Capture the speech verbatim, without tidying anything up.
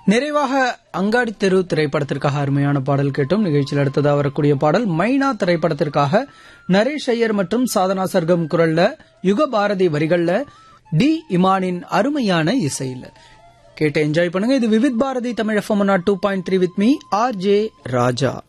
நிறைவாக அங்காடி தெரு திரைப்படத்திற்காக அருமையான பாடல் கேட்டோம். நிகழ்ச்சியில் அடுத்ததாக வரக்கூடிய பாடல் மைனா திரைப்படத்திற்காக நரேஷ் ஐயர் மற்றும் சாதனா சர்க்கம் குரல்ல, யுக பாரதி வரிகள்ல, டி இமானின் அருமையான இசையில் கேட்டு என்ஜாய் பண்ணுங்க. இது Vividh Bharathi Tamil FM two point three with me R J Raja.